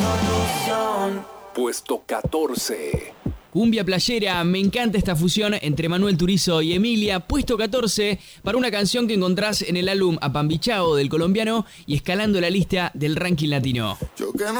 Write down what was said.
Puesto 14. Cumbia playera, me encanta esta fusión entre Manuel Turizo y Emilia. Puesto 14 para una canción que encontrás en el álbum Apambichao del colombiano y escalando la lista del ranking latino.